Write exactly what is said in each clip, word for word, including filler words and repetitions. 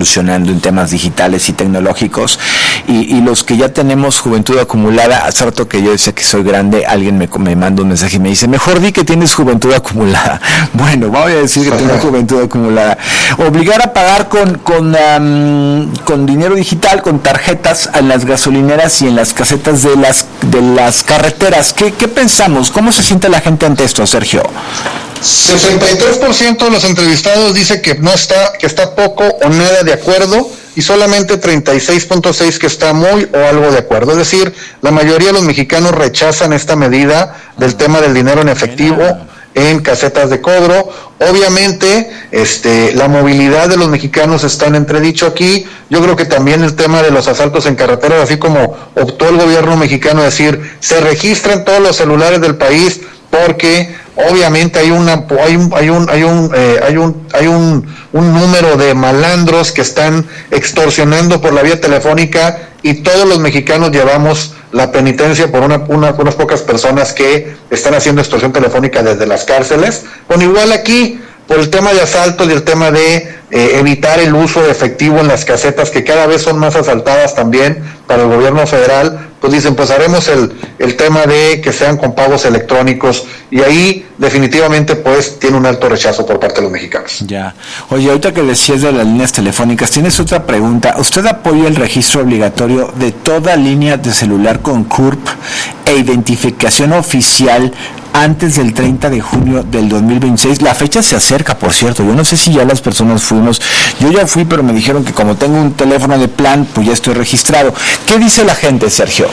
evolucionando en temas digitales y tecnológicos, y, y los que ya tenemos juventud acumulada, hace rato que yo decía que soy grande, alguien me, me manda un mensaje y me dice, mejor di que tienes juventud acumulada. Bueno, voy a decir que tengo juventud acumulada. Obligar a pagar con con, um, con dinero digital, con tarjetas en las gasolineras y en las casetas de las de las carreteras. ¿Qué, qué pensamos? ¿Cómo se siente la gente ante esto, Sergio? sesenta y tres por ciento de los entrevistados dice que no está, que está poco o nada de acuerdo, y solamente treinta y seis punto seis que está muy o algo de acuerdo. Es decir, la mayoría de los mexicanos rechazan esta medida del tema del dinero en efectivo en casetas de cobro. Obviamente, este, la movilidad de los mexicanos está en entredicho aquí. Yo creo que también el tema de los asaltos en carreteras, así como optó el gobierno mexicano a decir, se registran todos los celulares del país, porque obviamente hay una hay un hay un hay un eh, hay un hay un, un número de malandros que están extorsionando por la vía telefónica, y todos los mexicanos llevamos la penitencia por una, una unas pocas personas que están haciendo extorsión telefónica desde las cárceles. Bueno, igual aquí, por el tema de asaltos y el tema de eh, evitar el uso de efectivo en las casetas, que cada vez son más asaltadas también para el gobierno federal, pues dicen, pues haremos el, el tema de que sean con pagos electrónicos, y ahí definitivamente pues tiene un alto rechazo por parte de los mexicanos. Ya. Oye, ahorita que decías de las líneas telefónicas, tienes otra pregunta. ¿Usted apoya el registro obligatorio de toda línea de celular con C U R P e identificación oficial antes del treinta de junio del dos mil veintiséis? La fecha se acerca, por cierto. Yo no sé si ya las personas fuimos. Yo ya fui, pero me dijeron que como tengo un teléfono de plan, pues ya estoy registrado. ¿Qué dice la gente, Sergio?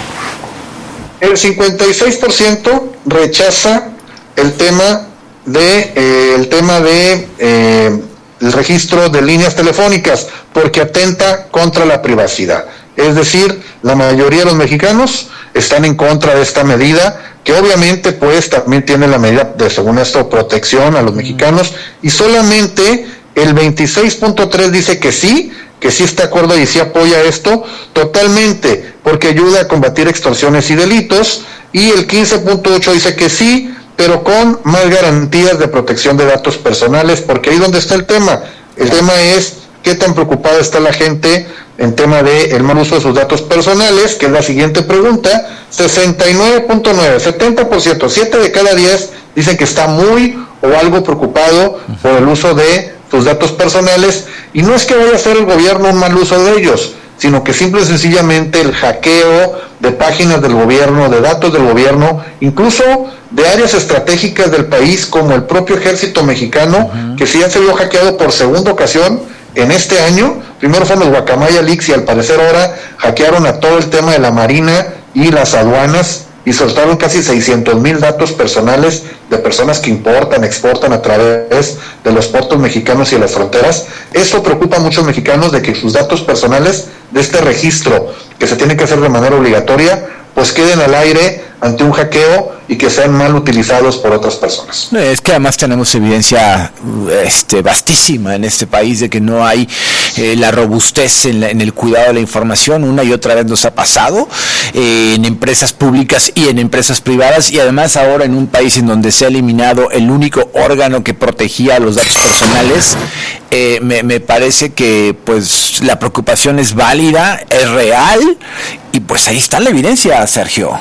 El cincuenta y seis por ciento rechaza el tema de eh, el tema de eh, el registro de líneas telefónicas, porque atenta contra la privacidad. Es decir, la mayoría de los mexicanos están en contra de esta medida, que obviamente pues también tiene la medida de, según esto, protección a los mexicanos, y solamente el veintiséis punto tres dice que sí, que sí está de acuerdo y sí apoya esto totalmente, porque ayuda a combatir extorsiones y delitos, y el quince punto ocho dice que sí, pero con más garantías de protección de datos personales, porque ahí donde está el tema. El tema es qué tan preocupada está la gente en tema de el mal uso de sus datos personales, que es la siguiente pregunta. Sesenta y nueve punto nueve, setenta por ciento, siete de cada diez dicen que está muy o algo preocupado por el uso de sus datos personales, y no es que vaya a hacer el gobierno un mal uso de ellos, sino que simple y sencillamente el hackeo de páginas del gobierno, de datos del gobierno, incluso de áreas estratégicas del país, como el propio ejército mexicano, uh-huh. que sí ya se vio hackeado por segunda ocasión en este año. Primero fueron los Guacamaya Leaks, y al parecer ahora hackearon a todo el tema de la Marina y las aduanas, y soltaron casi seiscientos mil datos personales de personas que importan, exportan a través de los puertos mexicanos y de las fronteras. Esto preocupa a muchos mexicanos, de que sus datos personales de este registro, que se tiene que hacer de manera obligatoria, pues queden al aire ante un hackeo y que sean mal utilizados por otras personas. Es que además tenemos evidencia este, vastísima en este país de que no hay eh, la robustez en, la, en el cuidado de la información. Una y otra vez nos ha pasado eh, en empresas públicas y en empresas privadas, y además ahora en un país en donde se ha eliminado el único órgano que protegía los datos personales. Eh, me, me parece que pues la preocupación es válida, es real, y pues ahí está la evidencia, Sergio.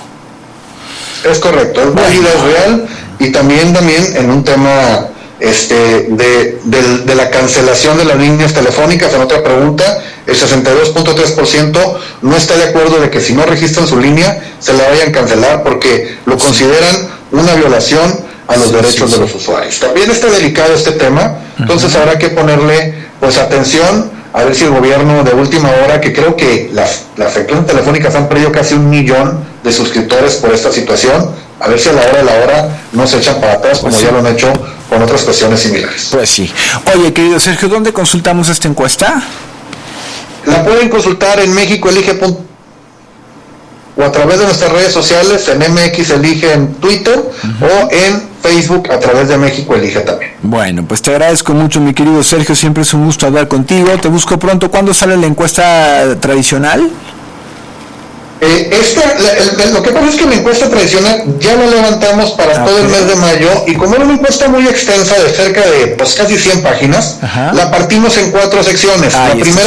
Es correcto, es válida, es real, y también también en un tema este de, de, de la cancelación de las líneas telefónicas. En otra pregunta, el sesenta y dos punto tres por ciento no está de acuerdo de que si no registran su línea se la vayan a cancelar, porque lo consideran una violación a los derechos sí, sí. de los usuarios. También está delicado este tema, entonces uh-huh. habrá que ponerle pues atención, a ver si el gobierno de última hora, que creo que las, las frecuencias telefónicas han perdido casi un millón de suscriptores por esta situación, a ver si a la hora de la hora no se echan para atrás, como pues sí. ya lo han hecho con otras cuestiones similares. Pues sí. Oye, querido Sergio, ¿dónde consultamos esta encuesta? La pueden consultar en México Elige punto com o a través de nuestras redes sociales, en M X Elige en Twitter uh-huh. o en Facebook a través de México Elige también. Bueno, pues te agradezco mucho, mi querido Sergio, siempre es un gusto hablar contigo. Te busco pronto. ¿Cuándo sale la encuesta tradicional? Eh, esta, la, el, lo que pasa es que la encuesta tradicional ya la levantamos para ah, todo okay. el mes de mayo, y como era una encuesta muy extensa de cerca de pues casi cien páginas, Ajá. la partimos en cuatro secciones. Ah, la primera